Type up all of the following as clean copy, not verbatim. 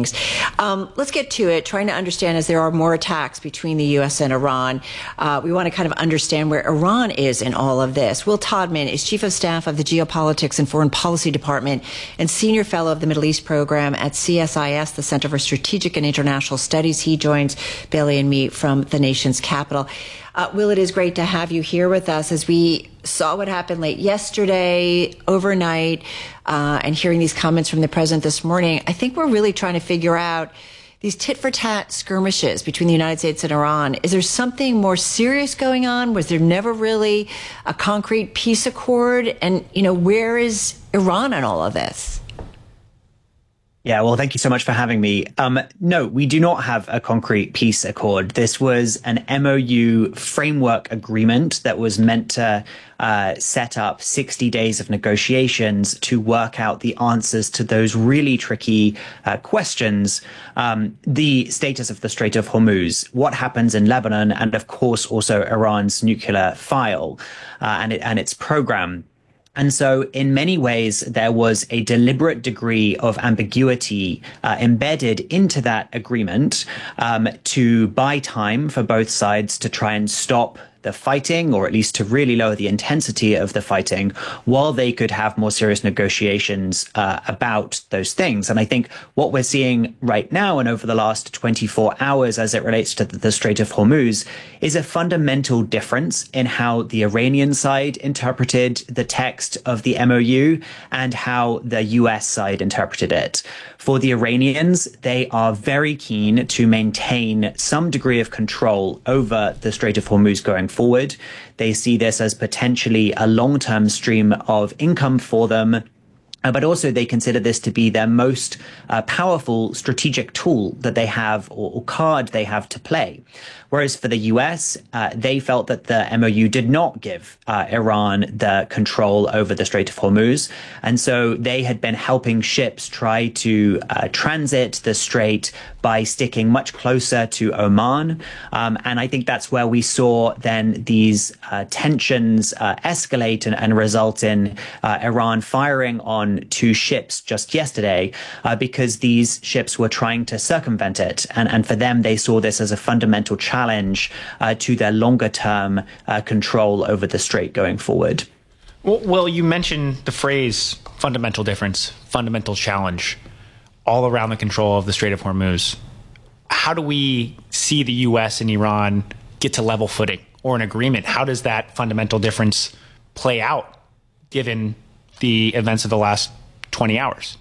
things. Let's get to it, trying to understand as there are more attacks between the U.S. and Iran. We want to kind of understand where Iran is in all of this. Will Todman is Chief of Staff of the Geopolitics and Foreign Policy Department and Senior Fellow of the Middle East Program at CSIS, the Center for Strategic and International Studies. He joins Bailey and me from the nation's capital. Will, it is great to have you here with us as we saw what happened late yesterday, overnight, and hearing these comments from the president this morning. I think we're really trying to figure out these tit-for-tat skirmishes between the United States and Iran. Is there something more serious going on? Was there never really a concrete peace accord? And, where is Iran in all of this? Yeah, well, thank you so much for having me. No, we do not have a concrete peace accord. This was an MOU framework agreement that was meant to set up 60 days of negotiations to work out the answers to those really tricky questions. The status of the Strait of Hormuz, what happens in Lebanon, and of course also Iran's nuclear file and its program. And so in many ways, there was a deliberate degree of ambiguity embedded into that agreement to buy time for both sides to try and stop the fighting, or at least to really lower the intensity of the fighting, while they could have more serious negotiations about those things. And I think what we're seeing right now and over the last 24 hours as it relates to the Strait of Hormuz is a fundamental difference in how the Iranian side interpreted the text of the MOU and how the US side interpreted it. For the Iranians, they are very keen to maintain some degree of control over the Strait of Hormuz going forward. They see this as potentially a long-term stream of income for them. But also they consider this to be their most powerful strategic tool that they have or card they have to play. Whereas for the US, they felt that the MOU did not give Iran the control over the Strait of Hormuz. And so they had been helping ships try to transit the strait by sticking much closer to Oman. And I think that's where we saw then these tensions escalate and result in Iran firing on 2 ships just yesterday because these ships were trying to circumvent it. And for them, they saw this as a fundamental challenge to their longer term control over the strait going forward. Well, you mentioned the phrase fundamental difference, fundamental challenge, all around the control of the Strait of Hormuz. How do we see the U.S. and Iran get to level footing or an agreement? How does that fundamental difference play out given the events of the last 20 hours?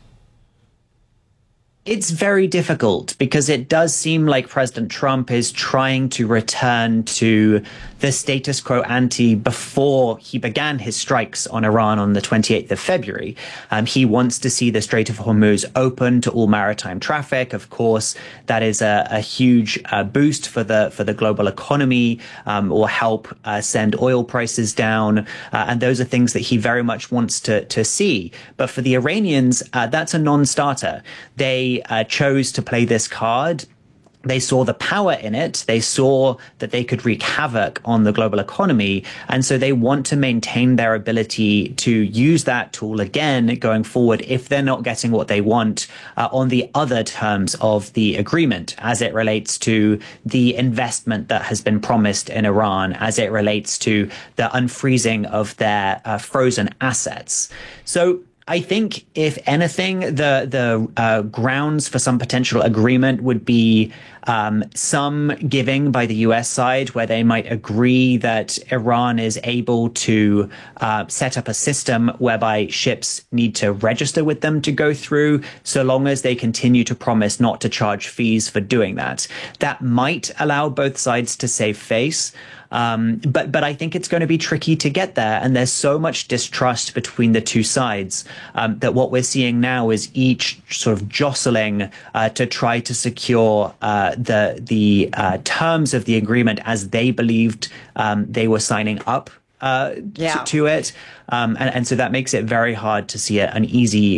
It's very difficult because it does seem like President Trump is trying to return to the status quo ante before he began his strikes on Iran on the 28th of February. He wants to see the Strait of Hormuz open to all maritime traffic. Of course, that is a huge boost for the global economy, will help send oil prices down. And those are things that he very much wants to see. But for the Iranians, that's a non-starter. They chose to play this card. They saw the power in it. They saw that they could wreak havoc on the global economy. And so they want to maintain their ability to use that tool again going forward if they're not getting what they want on the other terms of the agreement, as it relates to the investment that has been promised in Iran, as it relates to the unfreezing of their frozen assets. So I think, if anything, the grounds for some potential agreement would be some giving by the U.S. side, where they might agree that Iran is able to set up a system whereby ships need to register with them to go through, so long as they continue to promise not to charge fees for doing that. That might allow both sides to save face. But I think it's going to be tricky to get there. And there's so much distrust between the two sides that what we're seeing now is each sort of jostling to try to secure the terms of the agreement as they believed they were signing up to it. And so that makes it very hard to see an easy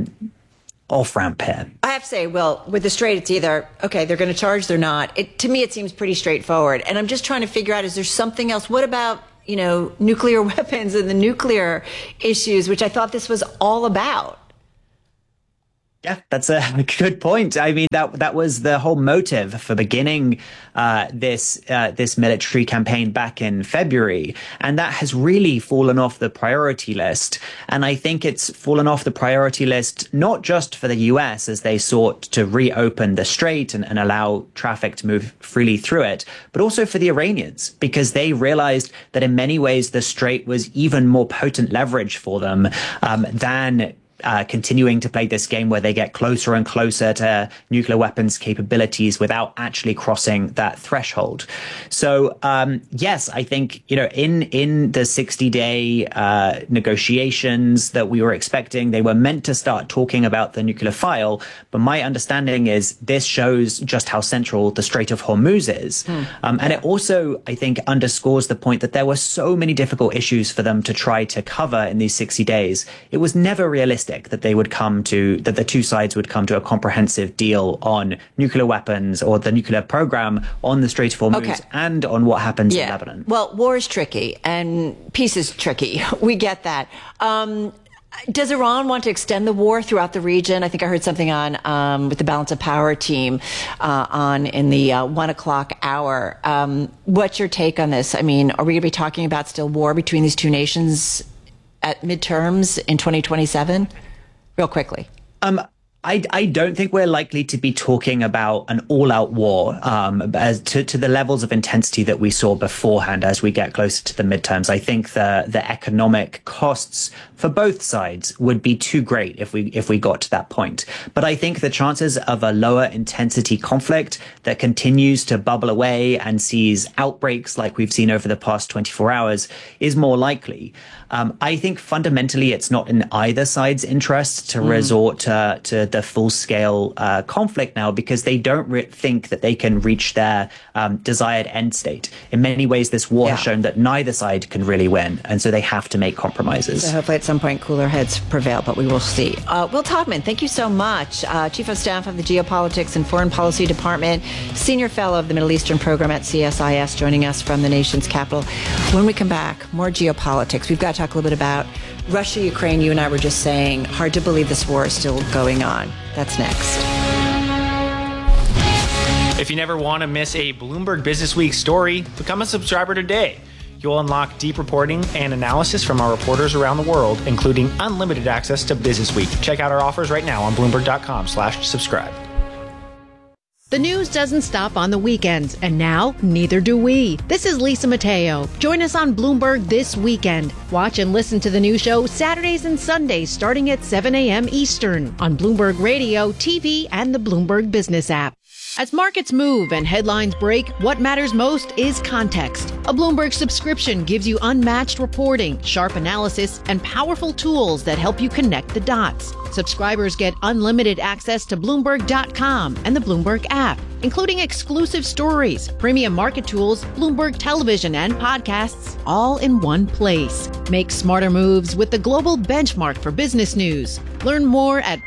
off-ramp here. I have to say, Will, with the Strait, it's either, okay, they're going to charge, they're not. To me, it seems pretty straightforward. And I'm just trying to figure out, is there something else? What about, nuclear weapons and the nuclear issues, which I thought this was all about? Yeah, that's a good point. I mean, that was the whole motive for beginning this military campaign back in February, and that has really fallen off the priority list. And I think it's fallen off the priority list not just for the US as they sought to reopen the strait and allow traffic to move freely through it, but also for the Iranians, because they realized that in many ways the strait was even more potent leverage for them than continuing to play this game where they get closer and closer to nuclear weapons capabilities without actually crossing that threshold. So, yes, I think, in the 60-day negotiations that we were expecting, they were meant to start talking about the nuclear file. But my understanding is this shows just how central the Strait of Hormuz is. And it also, I think, underscores the point that there were so many difficult issues for them to try to cover in these 60 days. It was never realistic that the two sides would come to a comprehensive deal on nuclear weapons or the nuclear program on the Strait of Hormuz and on what happens in Lebanon. Well, war is tricky and peace is tricky. We get that. Does Iran want to extend the war throughout the region? I think I heard something on with the Balance of Power team on in the 1 o'clock hour. What's your take on this? I mean, are we going to be talking about still war between these two nations at midterms in 2027? Real quickly. I don't think we're likely to be talking about an all-out war as to the levels of intensity that we saw beforehand as we get closer to the midterms. I think the economic costs for both sides would be too great if we got to that point. But I think the chances of a lower intensity conflict that continues to bubble away and sees outbreaks like we've seen over the past 24 hours is more likely. I think fundamentally it's not in either side's interest to resort to the full-scale conflict now, because they don't think that they can reach their desired end state. In many ways, this war has shown that neither side can really win, and so they have to make compromises. So hopefully at some point cooler heads prevail, but we will see. Will Todman, thank you so much. Chief of Staff of the Geopolitics and Foreign Policy Department, Senior Fellow of the Middle Eastern Program at CSIS, joining us from the nation's capital. When we come back, more geopolitics. We've got to talk a little bit about Russia, Ukraine. You and I were just saying, hard to believe this war is still going on. That's next. If you never want to miss a Bloomberg Business Week story, become a subscriber today. You'll unlock deep reporting and analysis from our reporters around the world, including unlimited access to Business Week. Check out our offers right now on Bloomberg.com/subscribe. The news doesn't stop on the weekends, and now neither do we. This is Lisa Mateo. Join us on Bloomberg This Weekend. Watch and listen to the new show Saturdays and Sundays starting at 7 a.m. Eastern on Bloomberg Radio, TV, and the Bloomberg Business app. As markets move and headlines break, what matters most is context. A Bloomberg subscription gives you unmatched reporting, sharp analysis, and powerful tools that help you connect the dots. Subscribers get unlimited access to Bloomberg.com and the Bloomberg app, including exclusive stories, premium market tools, Bloomberg television, and podcasts, all in one place. Make smarter moves with the global benchmark for business news. Learn more at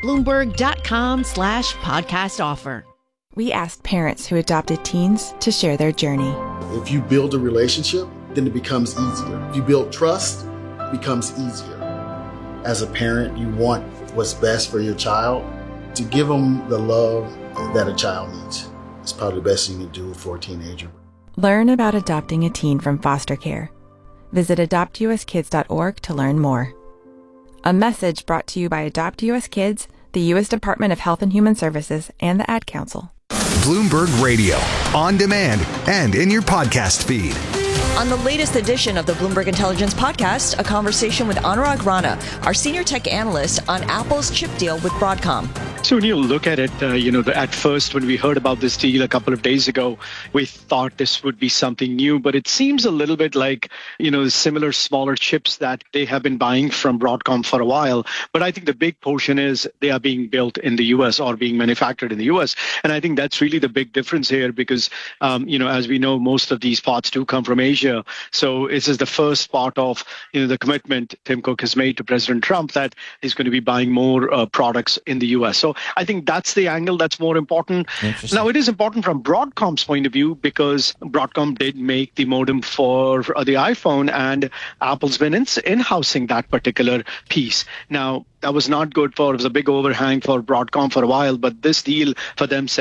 Bloomberg.com/podcast offer. We asked parents who adopted teens to share their journey. If you build a relationship, then it becomes easier. If you build trust, it becomes easier. As a parent, you want what's best for your child. To give them the love that a child needs. It's probably the best you can do for a teenager. Learn about adopting a teen from foster care. Visit adoptuskids.org to learn more. A message brought to you by Adopt US Kids, the U.S. Department of Health and Human Services, and the Ad Council. Bloomberg Radio, on demand and in your podcast feed. On the latest edition of the Bloomberg Intelligence Podcast, a conversation with Anurag Rana, our senior tech analyst, on Apple's chip deal with Broadcom. So when you look at it, at first when we heard about this deal a couple of days ago, we thought this would be something new, but it seems a little bit like, similar smaller chips that they have been buying from Broadcom for a while. But I think the big portion is they are being built in the U.S. or being manufactured in the U.S. And I think that's really the big difference here because, as we know, most of these parts do come from Asia. Asia. So this is the first part of the commitment Tim Cook has made to President Trump that he's going to be buying more products in the U.S. So I think that's the angle that's more important. Now, it is important from Broadcom's point of view because Broadcom did make the modem for the iPhone, and Apple's been in-housing that particular piece. Now, that was not good it was a big overhang for Broadcom for a while, but this deal for them